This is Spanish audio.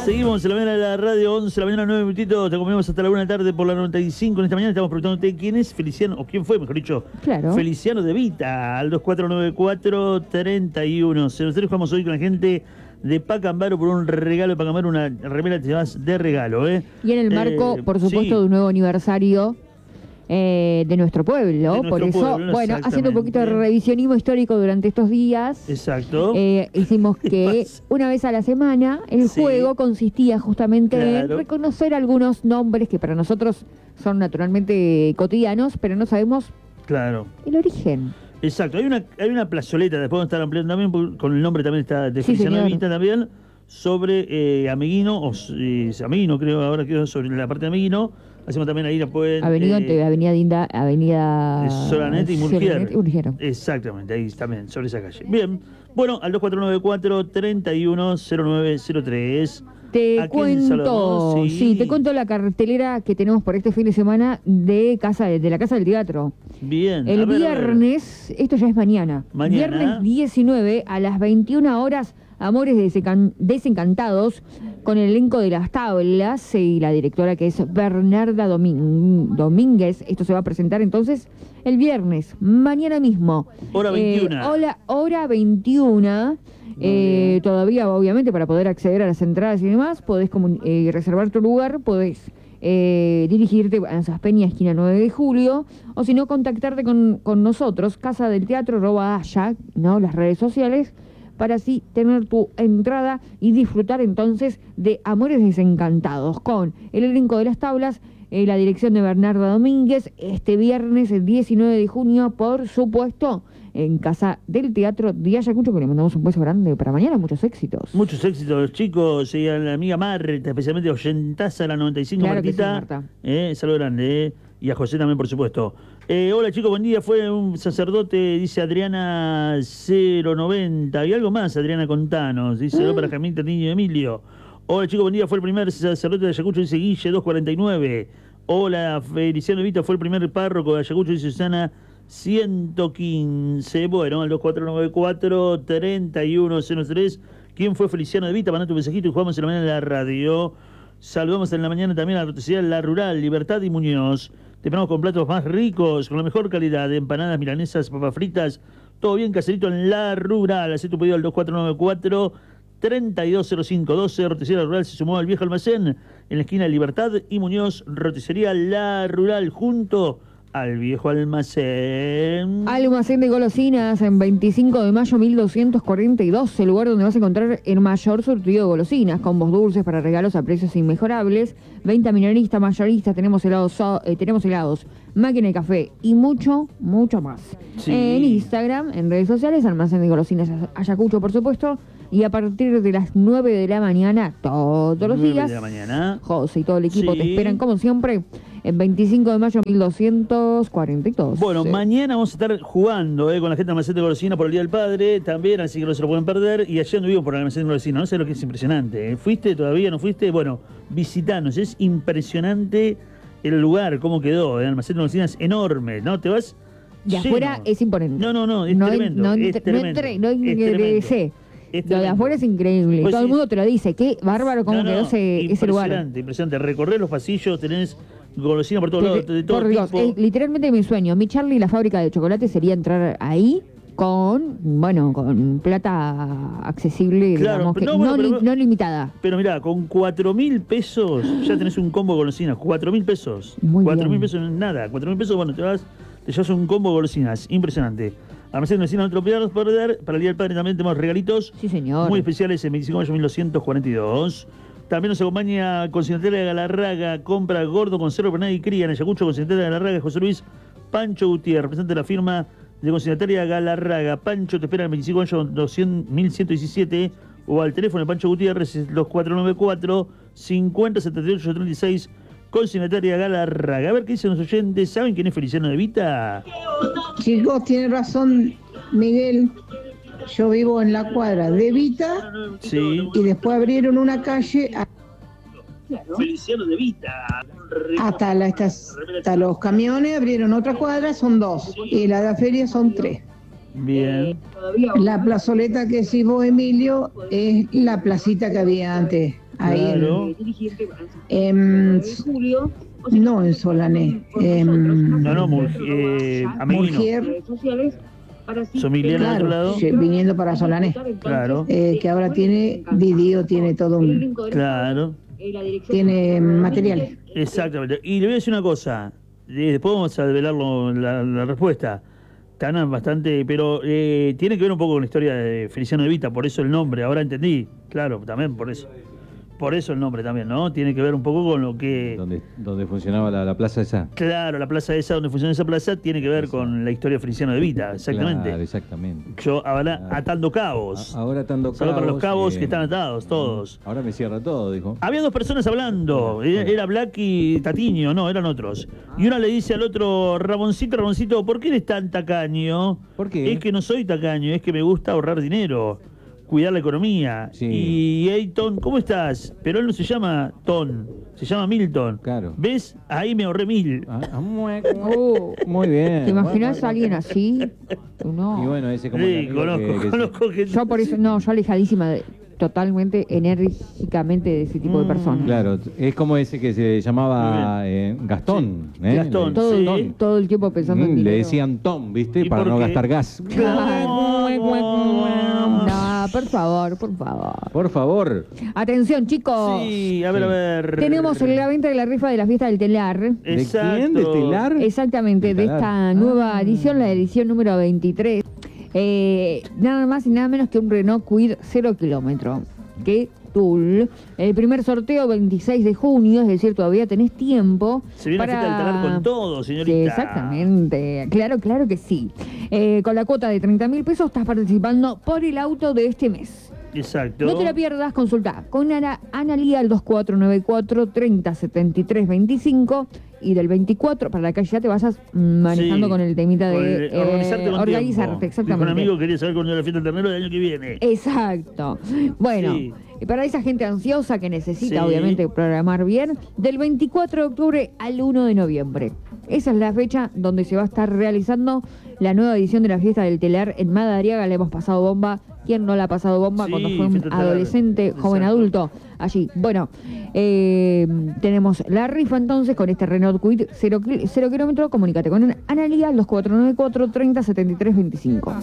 Seguimos en la mañana de la radio, 11 de la mañana, 9 minutitos. Te acompañamos hasta la 1 de la tarde por la 95. En esta mañana estamos preguntándote quién es Feliciano, o quién fue, mejor dicho, claro. Feliciano de Vita, al 2494-3100. Jugamos hoy con la gente de Pacambaro por un regalo de Pacambaro, una remera te llevas de regalo, ¿eh? Y en el marco, por supuesto, sí, de un nuevo aniversario de nuestro pueblo. De por nuestro eso, pueblo, bueno, haciendo un poquito de revisionismo histórico durante estos días. Exacto. Hicimos que una vez a la semana el juego consistía justamente en reconocer algunos nombres que para nosotros son naturalmente cotidianos, pero no sabemos el origen. Exacto, hay una plazoleta, después vamos a estar ampliando también, con el nombre también está de Feliciano de Vita también, sobre Ameguino, Ameguino creo, ahora quedó sobre la parte de Ameguino. Hacemos también ahí después Avenida Dinda, Avenida Solanete y Murgier. Murgier. Exactamente, ahí también, sobre esa calle. Bien, bueno, al 2494-310903. Te cuento, te cuento la cartelera que tenemos por este fin de semana de la Casa del Teatro. Bien. El viernes, esto ya es mañana. Viernes 19 a las 21 horas, Amores Desencantados, con el elenco de Las Tablas y la directora que es Bernarda Domínguez. Esto se va a presentar entonces el viernes, mañana mismo. Hora 21. Hora 21. Todavía, obviamente, para poder acceder a las entradas y demás, podés reservar tu lugar, podés dirigirte a Saspeña, esquina 9 de julio, o si no, contactarte con nosotros, Casa del Teatro, @haya, ¿no? Las redes sociales, para así tener tu entrada y disfrutar entonces de Amores Desencantados, con el elenco de Las Tablas, la dirección de Bernarda Domínguez, este viernes, el 19 de junio, por supuesto, en Casa del Teatro de Ayacucho, que le mandamos un beso grande para mañana, muchos éxitos. Muchos éxitos, chicos, y a la amiga Marta, especialmente oyentaza, la 95, claro, Martita. Que sí, Marta. Saludo grande, y a José también, por supuesto. Hola, chicos, buen día. Fue un sacerdote, dice Adriana 090. Y algo más, Adriana, contanos. Dice, para Jamita, Niño Emilio. Hola, chicos, buen día. Fue el primer sacerdote de Ayacucho, dice Guille 249. Hola, Feliciano Vita, fue el primer párroco de Ayacucho, dice Susana 115. Bueno, al 2494-3103. ¿Quién fue Feliciano de Vita? Mandá tu mensajito y jugamos en la mañana en la radio. Saludamos en la mañana también a la roticería La Rural, Libertad y Muñoz. Te esperamos con platos más ricos, con la mejor calidad de empanadas, milanesas, papas fritas. Todo bien caserito en La Rural. Hacé tu pedido al 2494-320512. Roticería La Rural se sumó al viejo almacén en la esquina de Libertad y Muñoz. Roticería La Rural junto al viejo almacén. Almacén de golosinas en 25 de mayo 1242, el lugar donde vas a encontrar el mayor surtido de golosinas, combos dulces para regalos a precios inmejorables, venta minorista, mayorista, tenemos helados, máquina de café y mucho más. Sí. En Instagram, en redes sociales, Almacén de golosinas Ayacucho, por supuesto. Y a partir de las 9 de la mañana, todos los días, 9 de la mañana. José y todo el equipo te esperan, como siempre, en 25 de mayo 1242. Bueno, mañana vamos a estar jugando con la gente del Almacén de Golosina por el Día del Padre también, así que no se lo pueden perder. Y ayer anduvimos por el Almacén de Golosina, no sé lo que es impresionante. ¿Fuiste todavía? ¿No fuiste? Bueno, visitanos, es impresionante el lugar, cómo quedó. El Almacén de Golosina es enorme, ¿no? Te vas de afuera es imponente. No, es tremendo. No ingresé. Lo de afuera es increíble. Pues todo el mundo te lo dice. Qué bárbaro cómo quedó ese lugar. Impresionante. Recorrer los pasillos, tenés golosina por todos lados. De todo por Dios, literalmente mi sueño. Mi Charlie, la fábrica de chocolate, sería entrar ahí con plata accesible, claro, digamos, no limitada. Pero mirá, con 4.000 pesos ya tenés un combo de golosinas. 4.000 pesos. 4.000 pesos no es nada. 4.000 pesos, bueno, te llevas un combo de golosinas. Impresionante. Almacén de golosinas, no te lo pierdas perder. Para el Día del Padre también tenemos regalitos. Sí, señor. Muy especiales en 25 de mayo 1242. También nos acompaña Consignataria Galarraga, compra gordo, conserva, pernada y cría en Ayacucho. Consignataria Galarraga, José Luis Pancho Gutiérrez, representante de la firma de Consignataria Galarraga. Pancho te espera en 25 de mayo 1117 o al teléfono de Pancho Gutiérrez, los 494-507836. Consignataria Galarraga. A ver qué dicen los oyentes. ¿Saben quién es Feliciano de Vita? Chicos, tiene razón Miguel. Yo vivo en la cuadra de Vita, sí, y después abrieron una calle Feliciano de Vita. Hasta los camiones abrieron otra cuadra, son 2. Y la de la feria son 3. Bien. La plazoleta que decís vos, Emilio, es la placita que había antes ahí Claro. no en Solané, No, Ameguino. Murgier, Somiliano del otro claro, lado. viniendo para Solané, Claro, que ahora tiene Didio, tiene todo claro. tiene materiales. Exactamente. Y le voy a decir una cosa. Después vamos a develarlo la respuesta. Están bastante, pero tiene que ver un poco con la historia de Feliciano de Vita, por eso el nombre, ahora entendí, claro, también por eso. Por eso el nombre también, ¿no? Tiene que ver un poco con lo que... Donde funcionaba la plaza esa. Claro, la plaza esa, donde funciona esa plaza, tiene que ver con la historia de Feliciano de Vita, exactamente. Claro, exactamente. Yo ahora atando cabos. Ahora atando cabos. Solo para los cabos que están atados, todos. Ahora me cierra todo, dijo. Había dos personas hablando, era Black y Tatiño, no, eran otros. Y una le dice al otro, Ramoncito, ¿por qué eres tan tacaño? ¿Por qué? Es que no soy tacaño, es que me gusta ahorrar dinero, cuidar la economía. Sí. Y hey, Ton, ¿cómo estás? Pero él no se llama Ton, se llama Milton. Claro. ¿Ves? Ahí me ahorré 1000. Muy bien. ¿Te imaginas a alguien así? No. Y bueno, ese como Sí, el amigo que conozco que... Yo por eso, no, yo alejadísima totalmente enérgicamente de ese tipo de personas. Claro, es como ese que se llamaba Gastón. Sí. Gastón, sí. Todo el tiempo pensando en Le dinero. decían Tom, ¿viste? ¿Y Para por no qué? gastar gas. No, por favor, por favor. Por favor. Atención, chicos. Sí, a ver. Tenemos la venta de la rifa de la fiesta del telar. ¿De quién? ¿De Telar? Exactamente, de esta nueva edición, la edición número 23. Nada más y nada menos que un Renault Kwid 0 kilómetro. Que Tool. El primer sorteo 26 de junio, es decir, todavía tenés tiempo. Se viene la fiesta del telar con todo, señorita. Sí, exactamente, claro que sí. Con la cuota de 30.000 pesos estás participando por el auto de este mes. Exacto. No te la pierdas, consulta con Analía al 2494 3073 25 y del 24 para que ya te vayas manejando Sí, con el temita de organizarte con organizarte, tiempo. exactamente. Un amigo quería saber cuándo era la fiesta del ternero del año que viene. Exacto. Bueno, Sí. para esa gente ansiosa que necesita, Sí. obviamente, programar bien, del 24 de octubre al 1 de noviembre. Esa es la fecha donde se va a estar realizando la nueva edición de la fiesta del telar en Madariaga. Le hemos pasado bomba. ¿Quién no la ha pasado bomba Sí, cuando fue un fiesta del telar. adolescente, joven Exacto. adulto? Allí. Bueno, tenemos la rifa entonces con este Renault Kwid 0 kilómetro. Comunícate con Analía, los 494 30 73 25.